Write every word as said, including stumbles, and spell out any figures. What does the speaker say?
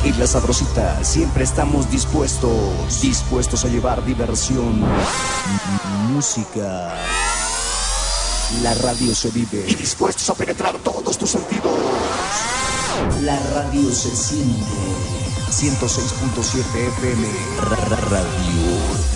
Y la sabrosita, siempre estamos dispuestos, dispuestos a llevar diversión, música. La radio se vive y dispuestos a penetrar todos tus sentidos. La radio se siente. ciento seis punto siete F M. Radio